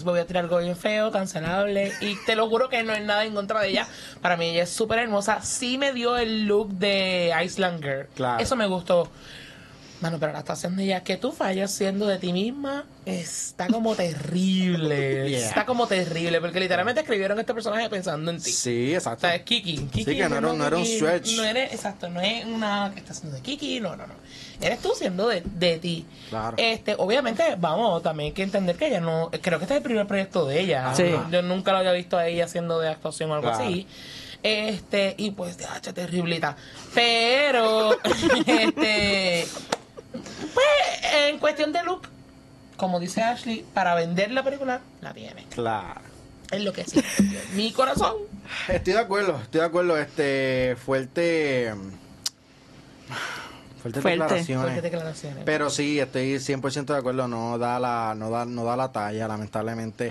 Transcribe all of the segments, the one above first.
me voy a tirar algo bien feo, cancelable, y te lo juro que no es nada en contra de ella. Para mí ella es súper hermosa. Sí me dio el look de Island Girl. Claro. Eso me gustó. Mano, pero la actuación de ella, que tú fallas siendo de ti misma, está como terrible. Yeah. Está como terrible, porque literalmente escribieron este personaje pensando en ti. Sí, O exacto. sea, es Kiki. Sí, que no era un stretch. No eres, exacto, no es una que está haciendo de Kiki, no. Eres tú siendo de ti. Claro. Obviamente, vamos, también hay que entender que ella no, creo que este es el primer proyecto de ella. Sí. Yo nunca lo había visto a ella haciendo de actuación o algo Claro. así. Y pues, terriblita. Pero, pues, en cuestión de look, como dice Ashley, para vender la película, la tiene. Claro. Es lo que sí. Mi corazón. Estoy de acuerdo. Fuertes declaraciones. Fuertes declaraciones. Pero sí, estoy 100% de acuerdo, no da la talla, lamentablemente.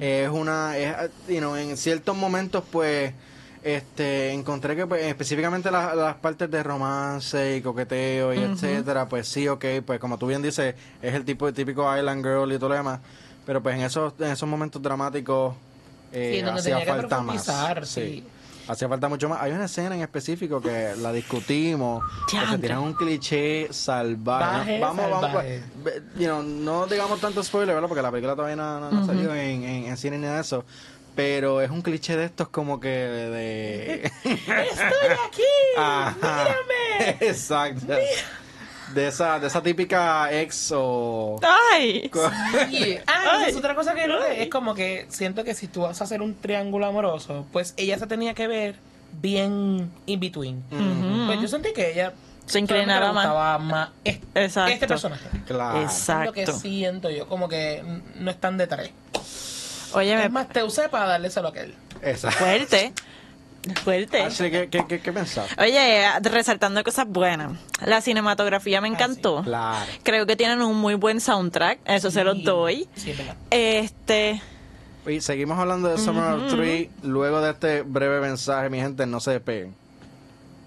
En ciertos momentos, pues, encontré que, pues, específicamente las partes de romance y coqueteo y etcétera, pues sí, ok, pues como tú bien dices, es el típico Island Girl y todo lo demás, pero pues en esos momentos dramáticos donde hacía tenía que falta más. profundizar, sí. Hacía falta mucho más. Hay una escena en específico que la discutimos, que se Diantre. tiran un cliché salvaje. Vamos, Salvaje. no digamos tanto spoiler, ¿verdad? Porque la película todavía no salió en cine ni nada de eso. Pero es un cliché de estos como que de... ¡Estoy aquí! Ajá. ¡Mírame! Exacto. De esa típica ex o... ¡Ay! Sí. Esa es otra cosa que no es como que siento que si tú vas a hacer un triángulo amoroso, pues ella se tenía que ver bien in between. Pues yo sentí que ella Se inclinaba solamente le gustaba más Exacto. este personaje. Claro. Es lo que Exacto. siento yo, como que no están de tres. Oye, Es más, te usé para darle solo a aquel. Exacto. fuerte. Ashley, ¿qué pensaste? Oye, resaltando cosas buenas. La cinematografía me encantó. Claro. Creo que tienen un muy buen soundtrack. Eso se los doy. Sí, es verdad. Y seguimos hablando de Summer of Three luego de este breve mensaje, mi gente, no se despeguen.